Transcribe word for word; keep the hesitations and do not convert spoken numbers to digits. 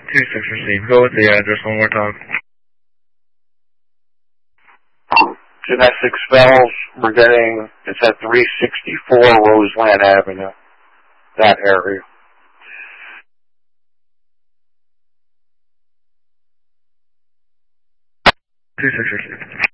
two six receive. Go with the address one more time. Domestic spells, we're getting, it's at three sixty-four Roseland Avenue, that area. two six receive.